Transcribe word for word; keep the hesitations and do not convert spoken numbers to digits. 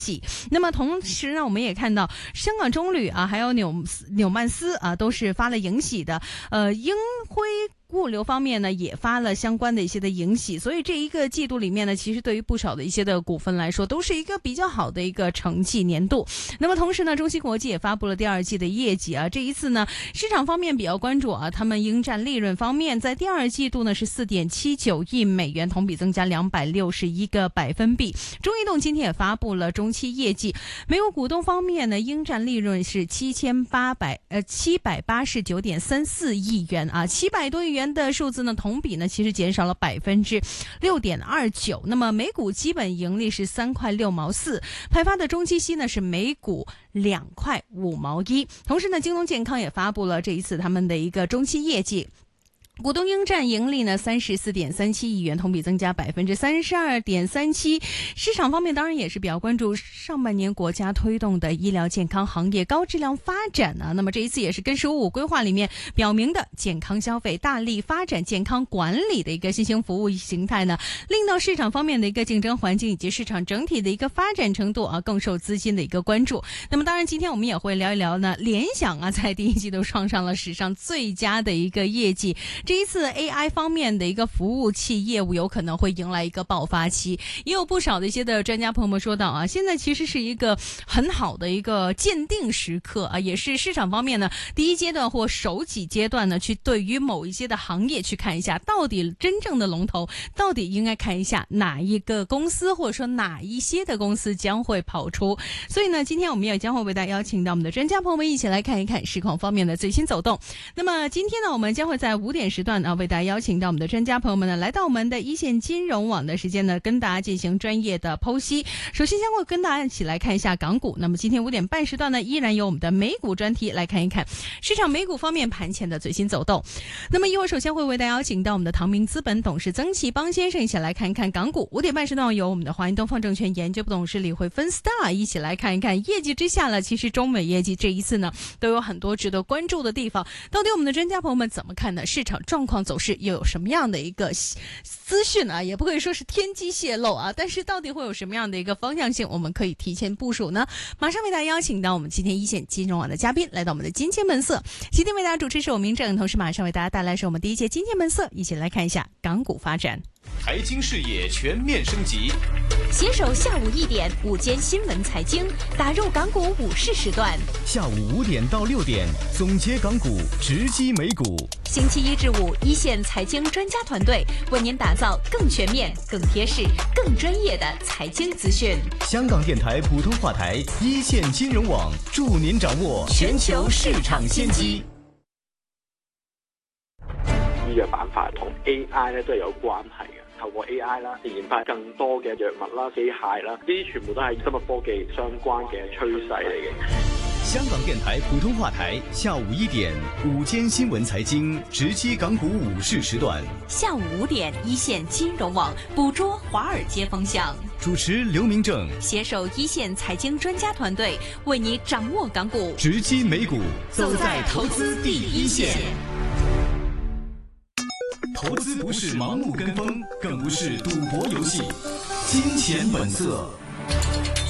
那么同时呢，我们也看到香港中旅啊，还有纽纽曼斯啊，都是发了盈喜的。呃，英辉物流方面呢，也发了相关的一些的盈喜，所以这一个季度里面呢，其实对于不少的一些的股份来说，都是一个比较好的一个成绩年度。那么同时呢，中芯国际也发布了第二季的业绩啊，这一次呢，市场方面比较关注啊，他们应占利润方面，在第二季度呢是 四点七九亿美元，同比增加两百六十一个百分比。中移动今天也发布了中期业绩，每股股东方面呢，应占利润是七千八百呃七百八十九点三四亿元啊，七百多亿元的数字呢，同比呢其实减少了百分之六点二九。那么每股基本盈利是三块六毛四，派发的中期息呢是每股两块五毛一。同时呢，京东健康也发布了这一次他们的一个中期业绩。股东应占盈利呢三十四点三七亿元，同比增加百分之三十二点三七。市场方面当然也是比较关注上半年国家推动的医疗健康行业高质量发展啊。那么这一次也是跟十五五规划里面表明的健康消费大力发展健康管理的一个新型服务形态呢，令到市场方面的一个竞争环境以及市场整体的一个发展程度啊更受资金的一个关注。那么当然今天我们也会聊一聊呢，联想啊在第一季度创上了史上最佳的一个业绩。这一次 A I 方面的一个服务器业务有可能会迎来一个爆发期，也有不少的一些的专家朋友们说到啊，现在其实是一个很好的一个鉴定时刻啊，也是市场方面呢第一阶段或首几阶段呢，去对于某一些的行业去看一下，到底真正的龙头到底应该看一下哪一个公司，或者说哪一些的公司将会跑出。所以呢，今天我们也将会为大家邀请到我们的专家朋友们一起来看一看市况方面的最新走动。那么今天呢，我们将会在五点时段啊，为大家邀请到我们的专家朋友们呢，来到我们的一线金融网的时间呢，跟大家进行专业的剖析。首先将会跟大家一起来看一下港股。那么今天五点半时段呢，依然有我们的美股专题来看一看市场美股方面盘前的最新走动。那么一会儿首先会为大家邀请到我们的唐明资本董事曾启邦先生一起来看一看港股。五点半时段有我们的华银东方证券研究部董事李慧芬 Star 一起来看一看业绩之下了，其实中美业绩这一次呢都有很多值得关注的地方，到底我们的专家朋友们怎么看呢？市场状况走势又有什么样的一个资讯啊，也不可以说是天机泄露啊，但是到底会有什么样的一个方向性，我们可以提前部署呢？马上为大家邀请到我们今天一线金融网的嘉宾来到我们的金钱本色。今天为大家主持是我明正，同时马上为大家带来是我们第一届金钱本色，一起来看一下港股发展。 财经视野全面升级， 携手下午一点午间新闻财经，打入港股午市时段。 下午五点到六点，总结港股，直击美股。 星期一至五，一线财经专家团队为您打造更全面、更贴市、更专业的财经资讯。 香港电台普通话台一线金融网，助您掌握全球市场先机。 醫藥板塊同 A I 咧都係有關係嘅，透過 A I 啦，研發更多嘅藥物啦、機械啦，呢啲全部都係生物科技相關嘅趨勢嚟嘅。 香港電台普通話台下午一點午間新聞財經，直擊港股午市時段。 下午五點，一線金融網捕捉華爾街風向。 主持劉明正， 攜手一線財經專家團隊，為你掌握港股， 直擊美股， 走在投資第一線。 投資不是盲目跟風，更不是賭博遊戲。金錢本色。